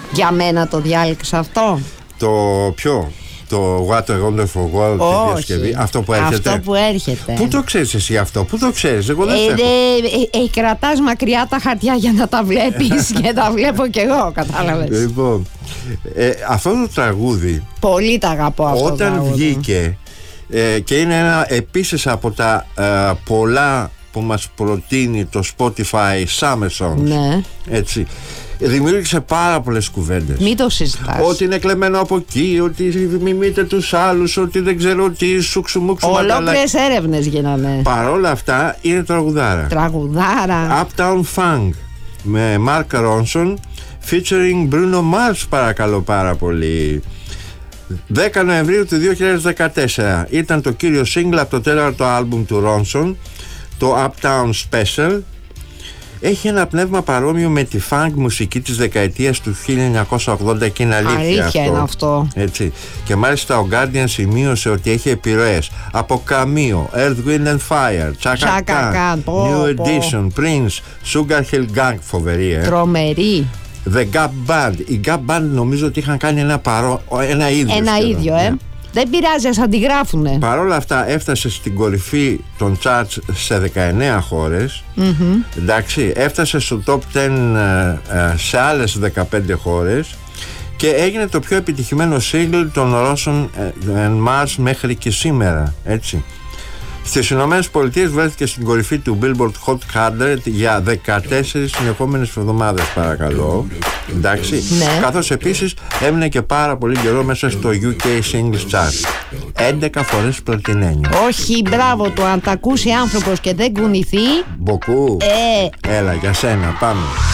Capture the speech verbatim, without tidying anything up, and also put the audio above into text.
Για μένα το διάλεξα αυτό. Το ποιο? Το What a Wonderful World, τη διασκευή. Αυτό που έρχεται. Αυτό που έρχεται. Πού το ξέρεις εσύ αυτό? Πού το ξέρεις? Εγώ δεν ε, ξέρω. Ε, ε, ε, κρατάς μακριά τα χαρτιά για να τα βλέπεις και τα βλέπω κι εγώ, κατάλαβες. Λοιπόν, ε, αυτό το τραγούδι, πολύ τα αγαπώ αυτό. Όταν το βγήκε ε, και είναι ένα επίσης από τα ε, πολλά που μας προτείνει το Spotify Summer Songs, ναι. Έτσι, δημιούργησε πάρα πολλές κουβέντες. Μην το συζητάς. Ότι είναι κλεμμένο από εκεί, ότι μιμείται τους άλλους, ότι δεν ξέρω τι, σουξουμούξου. Ολόκληρες έρευνες γίνανε. Παρόλα αυτά είναι τραγουδάρα. Τραγουδάρα. Uptown Funk με Mark Ronson featuring Bruno Mars, παρακαλώ πάρα πολύ. δέκα Νοεμβρίου του δύο χιλιάδες δεκατέσσερα ήταν το κύριο single από το τέταρτο άλμπουμ του Ronson, το Uptown Special. Έχει ένα πνεύμα παρόμοιο με τη funk μουσική της δεκαετίας του χίλια εννιακόσια ογδόντα και είναι αλήθεια, αλήθεια αυτό. είναι αυτό. Έτσι. Και μάλιστα ο Guardian σημείωσε ότι έχει επιρροές από Cameo, Earth, Wind and Fire, Chaka Khan, New Edition, Prince, Sugar Hill Gang, φοβερή, ε. Τρομερή. The Gap Band. Οι Gap Band νομίζω ότι είχαν κάνει ένα, παρό... ένα ίδιο. Ένα σχεδόν, ίδιο, ε. Ναι. Δεν πειράζει, ας αντιγράφουνε. Παρ' όλα αυτά έφτασε στην κορυφή των charts σε δεκαεννέα χώρες. Mm-hmm. Εντάξει, έφτασε στο top δέκα σε άλλες δεκαπέντε χώρες και έγινε το πιο επιτυχημένο single των Ρώσων and Mars μέχρι και σήμερα. Έτσι. Στις Ηνωμένες Πολιτείες βρέθηκε στην κορυφή του Billboard Hot εκατό για δεκατέσσερις συνεχόμενες εβδομάδες, παρακαλώ. Εντάξει. Ναι. Καθώς επίσης έμεινε και πάρα πολύ καιρό μέσα στο γιου κέι Singles Chart. έντεκα φορές πλατινένιο. Όχι, μπράβο του, αν τα ακούσει άνθρωπος και δεν κουνηθεί. Μποκού. Ε. Έλα, για σένα, πάμε.